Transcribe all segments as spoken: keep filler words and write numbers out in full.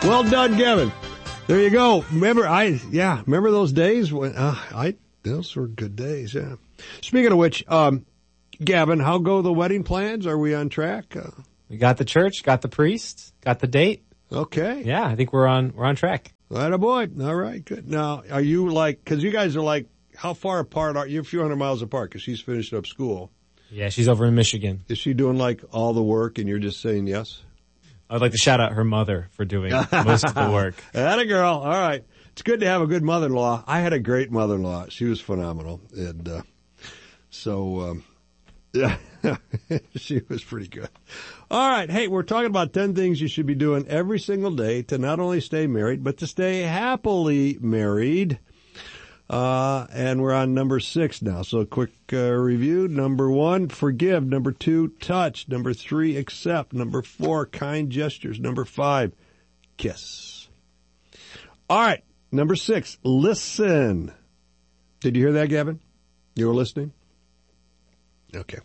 Well done, Gavin. There you go. Remember, I, yeah, remember those days when, uh, I, those were good days, yeah. Speaking of which, um, Gavin, how go the wedding plans? Are we on track? Uh, we got the church, got the priest, got the date. Okay. Yeah, I think we're on, we're on track. Attaboy. All right, good. Now, are you like, cause you guys are like, how far apart are you? A few hundred miles apart, cause she's finished up school. Yeah, she's over in Michigan. Is she doing like all the work and you're just saying yes? I'd like to shout out her mother for doing most of the work. Atta girl. All right. It's good to have a good mother-in-law. I had a great mother-in-law. She was phenomenal. And, uh, so, um, yeah, she was pretty good. All right. Hey, we're talking about ten things you should be doing every single day to not only stay married, but to stay happily married. Uh, and we're on number six now. So a quick uh, review. Number one, forgive. Number two, touch. Number three, accept. Number four, kind gestures. Number five, kiss. All right. Number six, listen. Did you hear that, Gavin? You were listening? Okay.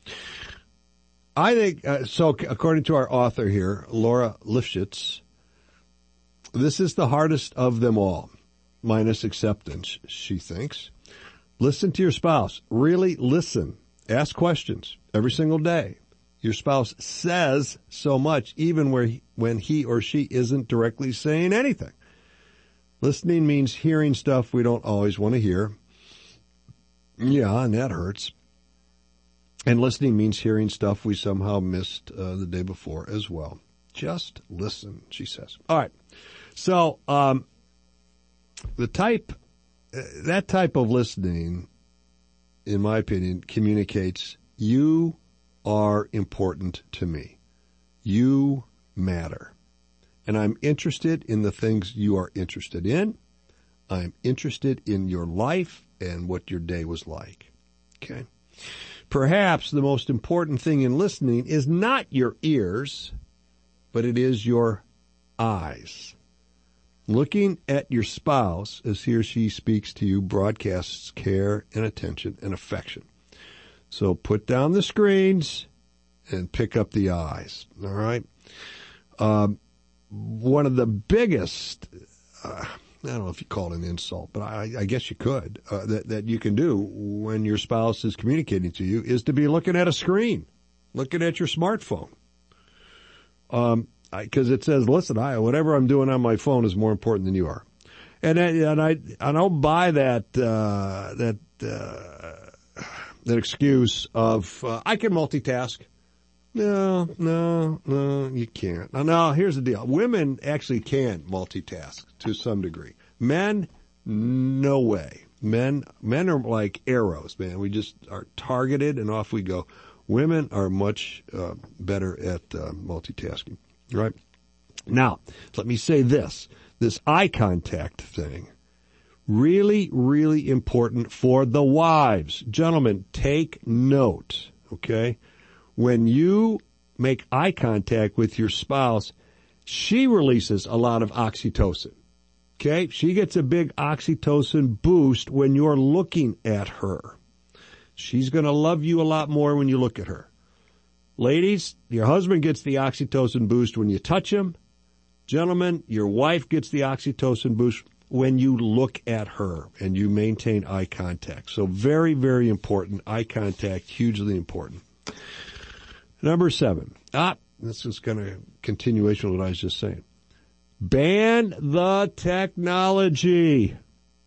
I think, uh, so according to our author here, Laura Lifshitz, this is the hardest of them all. Minus acceptance, she thinks. Listen to your spouse. Really listen. Ask questions every single day. Your spouse says so much, even where he, when he or she isn't directly saying anything. Listening means hearing stuff we don't always want to hear. Yeah, and that hurts. And listening means hearing stuff we somehow missed uh, the day before as well. Just listen, she says. All right. So, um, The type, uh, that type of listening, in my opinion, communicates you are important to me. You matter. And I'm interested in the things you are interested in. I'm interested in your life and what your day was like. Okay. Perhaps the most important thing in listening is not your ears, but it is your eyes. Looking at your spouse as he or she speaks to you broadcasts care and attention and affection. So put down the screens and pick up the eyes. All right. Um, one of the biggest, uh, I don't know if you call it an insult, but I, I guess you could, uh, that, that you can do when your spouse is communicating to you is to be looking at a screen, looking at your smartphone. Um, Because it says, listen, I, whatever I'm doing on my phone is more important than you are. And, and I, I don't buy that, uh, that, uh, that excuse of, uh, I can multitask. No, no, no, you can't. Now, now, here's the deal. Women actually can multitask to some degree. Men, no way. Men, men are like arrows, man. We just are targeted and off we go. Women are much, uh, better at, uh, multitasking. Right? Now, let me say this. This eye contact thing, really, really important for the wives. Gentlemen, take note, okay? When you make eye contact with your spouse, she releases a lot of oxytocin, okay? She gets a big oxytocin boost when you're looking at her. She's going to love you a lot more when you look at her. Ladies, your husband gets the oxytocin boost when you touch him. Gentlemen, your wife gets the oxytocin boost when you look at her and you maintain eye contact. So very, very important. Eye contact, hugely important. Number seven. Ah, this is kind of continuation of what I was just saying. Ban the technology.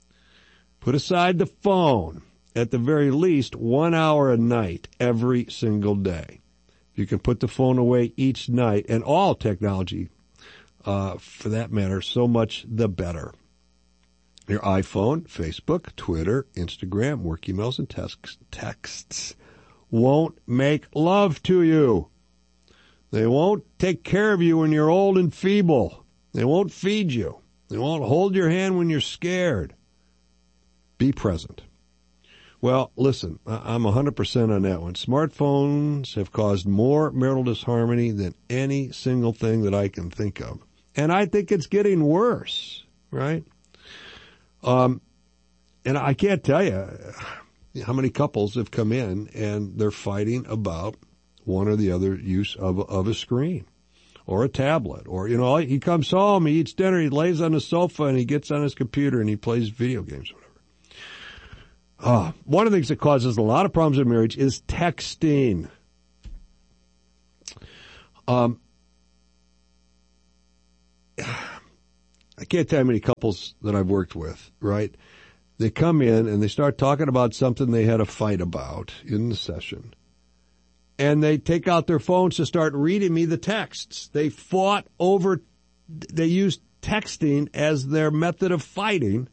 Put aside the phone at the very least one hour a night every single day. You can put the phone away each night, and all technology, uh, for that matter, so much the better. Your iPhone, Facebook, Twitter, Instagram, work emails, and text, texts won't make love to you. They won't take care of you when you're old and feeble. They won't feed you. They won't hold your hand when you're scared. Be present. Well, listen, I'm one hundred percent on that one. Smartphones have caused more marital disharmony than any single thing that I can think of. And I think it's getting worse, right? Um, and I can't tell you how many couples have come in and they're fighting about one or the other use of, of a screen. or a tablet, or, you know, he comes home, he eats dinner, he lays on the sofa, and he gets on his computer and he plays video games, whatever. Uh, one of the things that causes a lot of problems in marriage is texting. Um, I can't tell you how many couples that I've worked with, right? They come in and they start talking about something they had a fight about in the session. And they take out their phones to start reading me the texts. They fought over, they used texting as their method of fighting.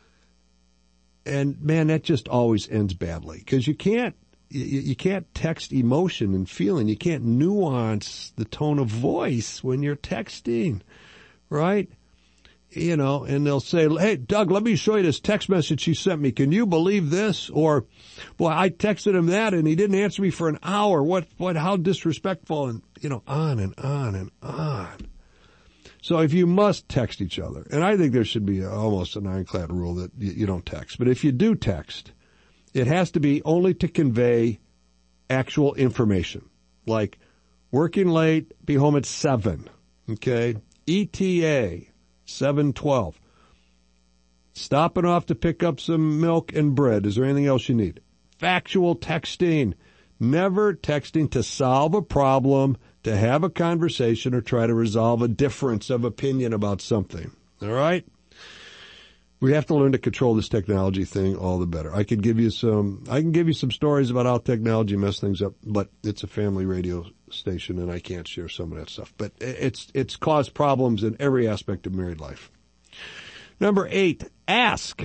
And man, that just always ends badly because you can't, you, you can't text emotion and feeling. You can't nuance the tone of voice when you're texting, right? You know, and they'll say, hey, Doug, let me show you this text message he sent me. Can you believe this? Or, boy, I texted him that and he didn't answer me for an hour. What, what, how disrespectful, and, you know, on and on and on. So if you must text each other, and I think there should be a, almost an ironclad rule that you, you don't text, but if you do text, it has to be only to convey actual information. Like, working late, be home at seven, okay? E T A. seven twelve. Stopping off to pick up some milk and bread. Is there anything else you need? Factual texting. Never texting to solve a problem, to have a conversation, or try to resolve a difference of opinion about something. All right? We have to learn to control this technology thing all the better. I could give you some, I can give you some stories about how technology messed things up, but it's a family radio station and I can't share some of that stuff. But it's, it's caused problems in every aspect of married life. Number eight, ask.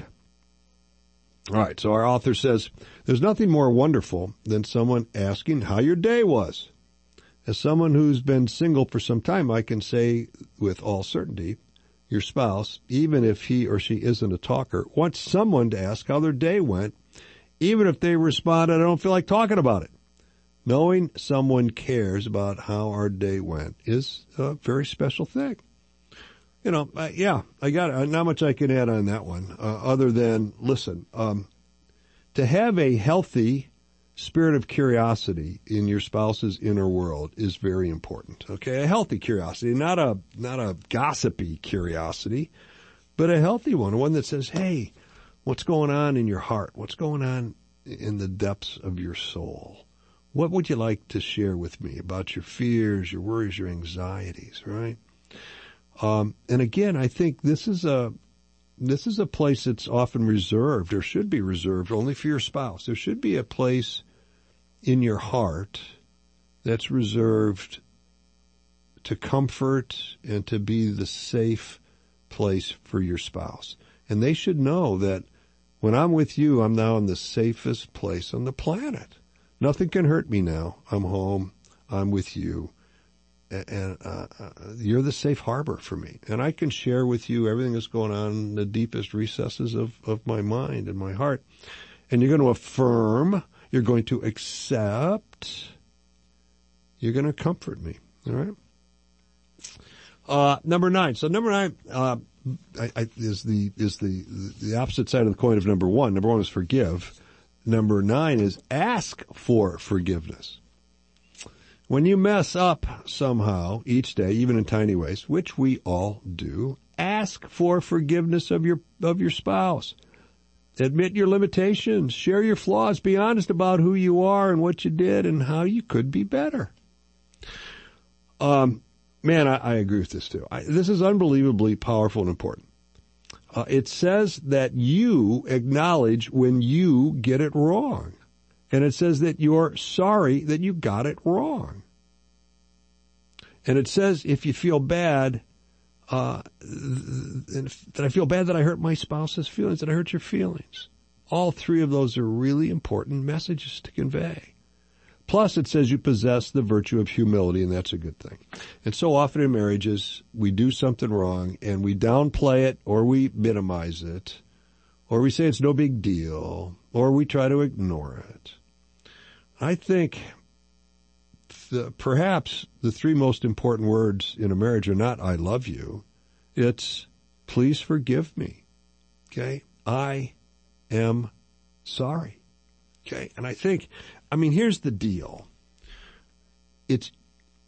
All right. So our author says, there's nothing more wonderful than someone asking how your day was. As someone who's been single for some time, I can say with all certainty, your spouse, even if he or she isn't a talker, wants someone to ask how their day went, even if they respond, I don't feel like talking about it. Knowing someone cares about how our day went is a very special thing. You know, uh, yeah, I got uh, not much I can add on that one, uh, other than, listen, um, to have a healthy spirit of curiosity in your spouse's inner world is very important. Okay, a healthy curiosity, not a not a gossipy curiosity, but a healthy one, one that says, "Hey, what's going on in your heart? What's going on in the depths of your soul? What would you like to share with me about your fears, your worries, your anxieties?" Right? Um, and again, I think this is a this is a place that's often reserved, or should be reserved, only for your spouse. There should be a place in your heart that's reserved to comfort and to be the safe place for your spouse. And they should know that when I'm with you, I'm now in the safest place on the planet. Nothing can hurt me now. I'm home. I'm with you. And uh, uh, you're the safe harbor for me. And I can share with you everything that's going on in the deepest recesses of, of my mind and my heart. And you're going to affirm, you're going to accept, you're going to comfort me. All right? Uh, number nine. So number nine uh, I, I, is the is the, the opposite side of the coin of number one. Number one is forgive. Number nine is ask for forgiveness. When you mess up somehow each day, even in tiny ways, which we all do, ask for forgiveness of your of your spouse. Admit your limitations. Share your flaws. Be honest about who you are and what you did and how you could be better. Um, man, I, I agree with this too. I, this is unbelievably powerful and important. Uh, it says that you acknowledge when you get it wrong. And it says that you're sorry that you got it wrong. And it says if you feel bad, uh, that I feel bad that I hurt my spouse's feelings, that I hurt your feelings. All three of those are really important messages to convey. Plus, it says you possess the virtue of humility, and that's a good thing. And so often in marriages, we do something wrong, and we downplay it, or we minimize it, or we say it's no big deal, or we try to ignore it. I think the, perhaps the three most important words in a marriage are not "I love you." It's "Please forgive me." Okay? I am sorry. Okay? And I think, I mean, here's the deal. It's,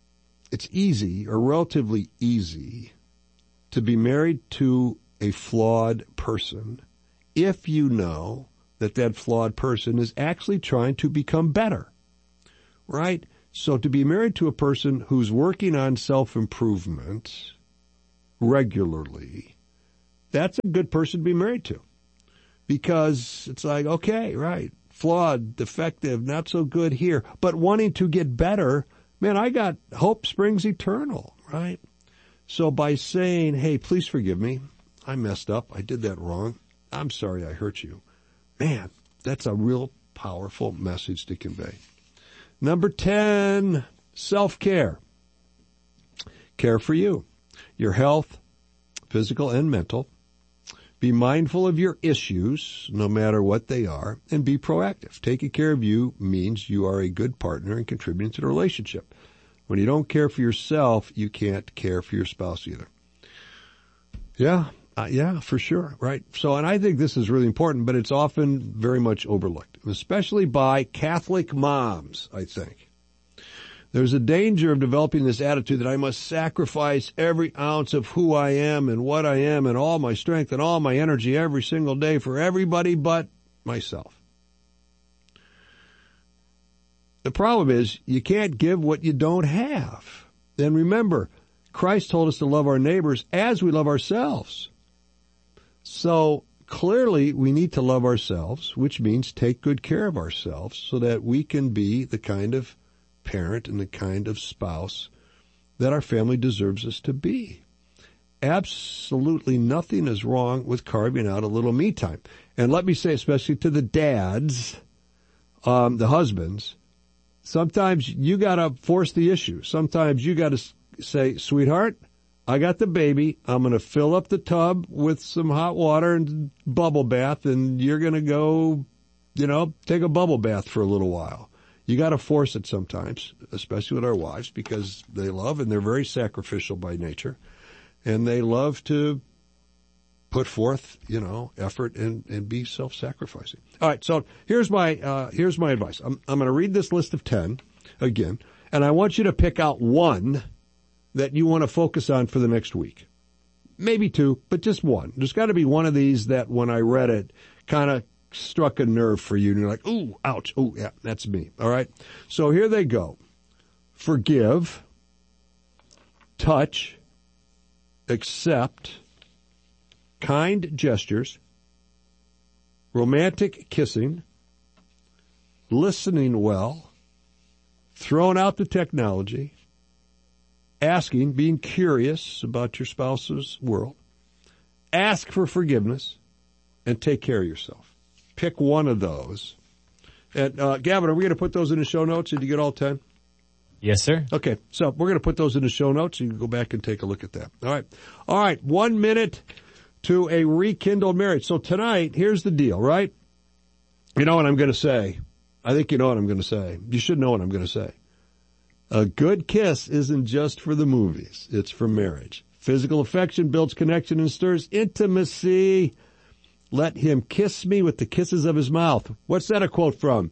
it's easy or relatively easy to be married to a flawed person if you know that that flawed person is actually trying to become better, right? So to be married to a person who's working on self-improvement regularly, that's a good person to be married to. Because it's like, okay, right, flawed, defective, not so good here, but wanting to get better, man, I got hope springs eternal, right? So by saying, hey, please forgive me, I messed up, I did that wrong, I'm sorry I hurt you, man, that's a real powerful message to convey. Number ten, self-care. Care for you, your health, physical and mental. Be mindful of your issues, no matter what they are, and be proactive. Taking care of you means you are a good partner and contributing to the relationship. When you don't care for yourself, you can't care for your spouse either. Yeah, uh, yeah, for sure, right? So, and I think this is really important, but it's often very much overlooked, especially by Catholic moms, I think. There's a danger of developing this attitude that I must sacrifice every ounce of who I am and what I am and all my strength and all my energy every single day for everybody but myself. The problem is you can't give what you don't have. Then remember, Christ told us to love our neighbors as we love ourselves. So clearly we need to love ourselves, which means take good care of ourselves so that we can be the kind of parent and the kind of spouse that our family deserves us to be. Absolutely nothing is wrong with carving out a little me time. And let me say, especially to the dads, um, the husbands, sometimes you gotta force the issue. Sometimes you gotta say, sweetheart, I got the baby. I'm gonna fill up the tub with some hot water and bubble bath, and you're gonna go, you know, take a bubble bath for a little while. You got to force it sometimes, especially with our wives, because they love and they're very sacrificial by nature, and they love to put forth, you know, effort and, and be self-sacrificing. All right, so here's my uh, here's my advice. I'm I'm going to read this list of ten again, and I want you to pick out one that you want to focus on for the next week. Maybe two, but just one. There's got to be one of these that when I read it kind of struck a nerve for you, and you're like, ooh, ouch, ooh, yeah, that's me. All right? So here they go. Forgive, touch, accept, kind gestures, romantic kissing, listening well, throwing out the technology, asking, being curious about your spouse's world, ask for forgiveness, and take care of yourself. Pick one of those. And, uh, Gavin, are we going to put those in the show notes? Did you get all ten? Yes, sir. Okay, so we're going to put those in the show notes. You can go back and take a look at that. All right. All right, one minute to a rekindled marriage. So tonight, here's the deal, right? You know what I'm going to say. I think you know what I'm going to say. You should know what I'm going to say. A good kiss isn't just for the movies. It's for marriage. Physical affection builds connection and stirs intimacy. Let him kiss me with the kisses of his mouth. What's that a quote from?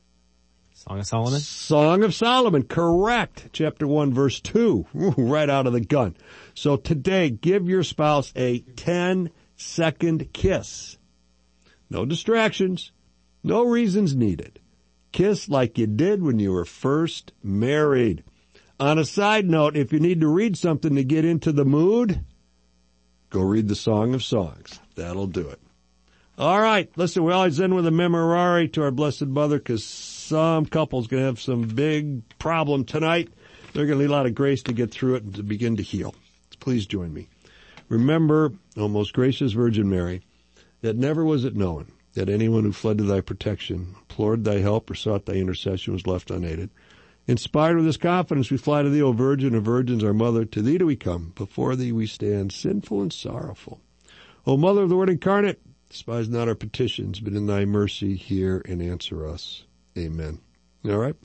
Song of Solomon? Song of Solomon, correct. Chapter one, verse two, right out of the gun. So today, give your spouse a ten-second kiss. No distractions, no reasons needed. Kiss like you did when you were first married. On a side note, if you need to read something to get into the mood, go read the Song of Songs. That'll do it. All right, listen, we always end with a memorare to our Blessed Mother because some couple's going to have some big problem tonight. They're going to need a lot of grace to get through it and to begin to heal. Please join me. Remember, O most gracious Virgin Mary, that never was it known that anyone who fled to thy protection, implored thy help, or sought thy intercession was left unaided. Inspired with this confidence, we fly to thee, O Virgin of Virgins, our Mother. To thee do we come. Before thee we stand, sinful and sorrowful. O Mother of the Word incarnate, despise not our petitions, but in thy mercy hear and answer us. Amen. All right?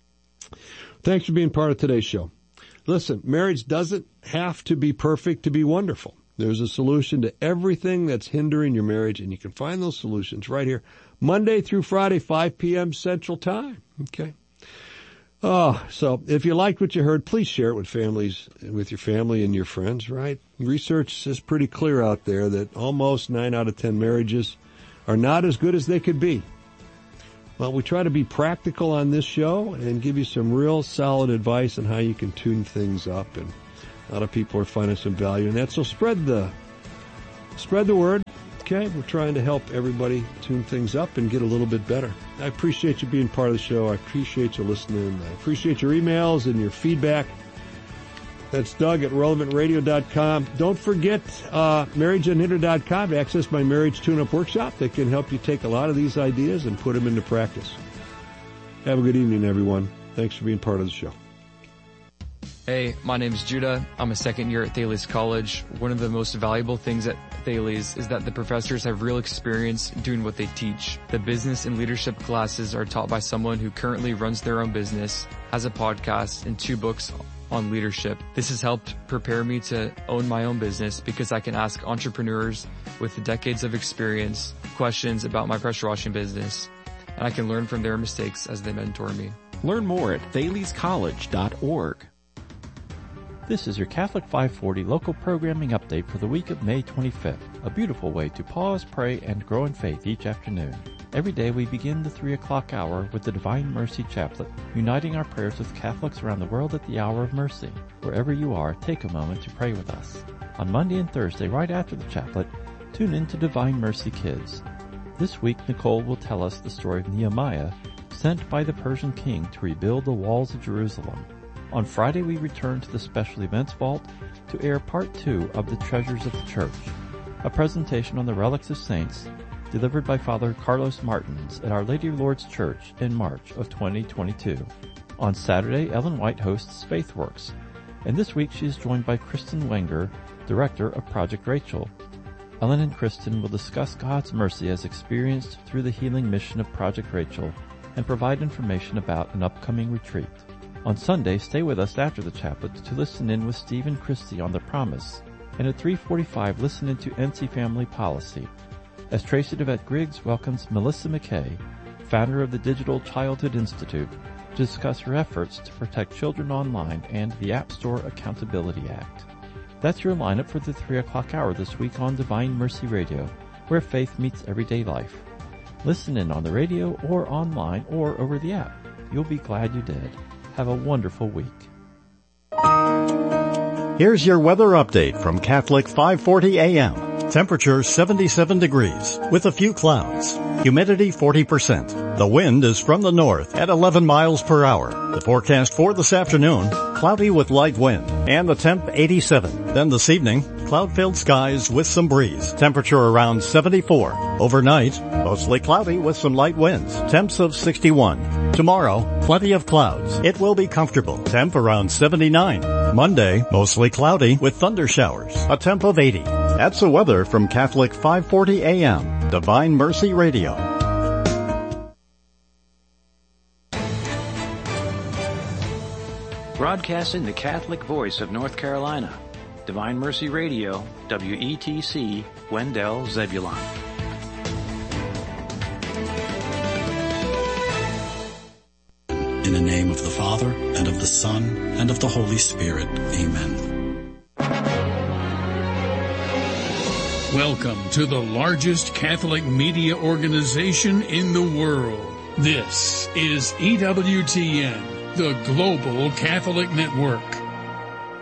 Thanks for being part of today's show. Listen, marriage doesn't have to be perfect to be wonderful. There's a solution to everything that's hindering your marriage, and you can find those solutions right here, Monday through Friday, five p.m. Central Time. Okay? Oh, so if you liked what you heard, please share it with families, with your family and your friends, right? Research is pretty clear out there that almost nine out of ten marriages are not as good as they could be. Well, we try to be practical on this show and give you some real solid advice on how you can tune things up, and a lot of people are finding some value in that. So spread the, spread the word. Okay, we're trying to help everybody tune things up and get a little bit better. I appreciate you being part of the show. I appreciate you listening. I appreciate your emails and your feedback. That's Doug at relevant radio dot com. Don't forget uh, marriage unhindered dot com to access my marriage tune-up workshop that can help you take a lot of these ideas and put them into practice. Have a good evening, everyone. Thanks for being part of the show. Hey, my name is Judah. I'm a second year at Thales College. One of the most valuable things at Thales is that the professors have real experience doing what they teach. The business and leadership classes are taught by someone who currently runs their own business, has a podcast, and two books on leadership. This has helped prepare me to own my own business because I can ask entrepreneurs with decades of experience questions about my pressure washing business, and I can learn from their mistakes as they mentor me. Learn more at thales college dot org. This is your Catholic five forty local programming update for the week of May twenty-fifth, a beautiful way to pause, pray, and grow in faith each afternoon. Every day we begin the three o'clock hour with the Divine Mercy Chaplet, uniting our prayers with Catholics around the world at the hour of mercy. Wherever you are, take a moment to pray with us. On Monday and Thursday, right after the chaplet, tune in to Divine Mercy Kids. This week, Nicole will tell us the story of Nehemiah, sent by the Persian king to rebuild the walls of Jerusalem. On Friday, we return to the Special Events Vault to air part two of the Treasures of the Church, a presentation on the relics of saints delivered by Father Carlos Martins at Our Lady of Lourdes Church in March of twenty twenty-two. On Saturday, Ellen White hosts FaithWorks, and this week she is joined by Kristen Wenger, director of Project Rachel. Ellen and Kristen will discuss God's mercy as experienced through the healing mission of Project Rachel and provide information about an upcoming retreat. On Sunday, stay with us after the chaplet to listen in with Stephen Christie on The Promise, and at three forty-five, listen in to N C Family Policy, as Tracy DeVette Griggs welcomes Melissa McKay, founder of the Digital Childhood Institute, to discuss her efforts to protect children online and the App Store Accountability Act. That's your lineup for the three o'clock hour this week on Divine Mercy Radio, where faith meets everyday life. Listen in on the radio or online or over the app. You'll be glad you did. Have a wonderful week. Here's your weather update from Catholic five forty A M. Temperature seventy-seven degrees with a few clouds. Humidity forty percent. The wind is from the north at eleven miles per hour. The forecast for this afternoon, cloudy with light wind and the temp eighty-seven. Then this evening, cloud-filled skies with some breeze. Temperature around seventy-four. Overnight, mostly cloudy with some light winds. Temps of sixty-one. Tomorrow, plenty of clouds. It will be comfortable. Temp around seventy-nine. Monday, mostly cloudy with thunder showers. A temp of eighty. That's the weather from Catholic five forty A M, Divine Mercy Radio. Broadcasting the Catholic voice of North Carolina, Divine Mercy Radio, W E T C, Wendell, Zebulon. In the name of the Father, and of the Son, and of the Holy Spirit. Amen. Welcome to the largest Catholic media organization in the world. This is E W T N, the Global Catholic Network.